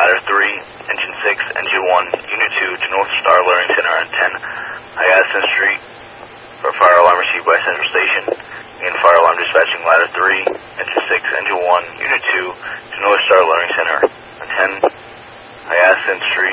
Ladder 3, Engine 6, Engine 1, Unit 2 to North Star Learning Center on 10 Hyacinth Street for fire alarm received by Central Station. And fire alarm dispatching Ladder 3, Engine 6, Engine 1, Unit 2 to North Star Learning Center on 10 Hyacinth Street